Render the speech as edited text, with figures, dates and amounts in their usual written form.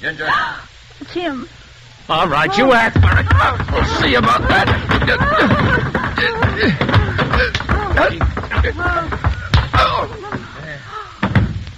Ginger. It's him. All right, you ask for it. We'll see about that.